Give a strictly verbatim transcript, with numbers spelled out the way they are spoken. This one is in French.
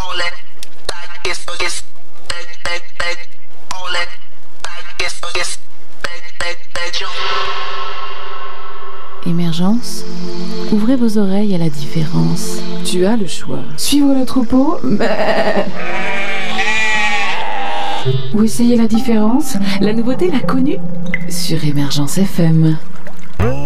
Émergence, ouvrez vos oreilles à la différence. Tu as le choix. Suivre le troupeau ou essayer la différence. La nouveauté, la connue sur Émergence F M.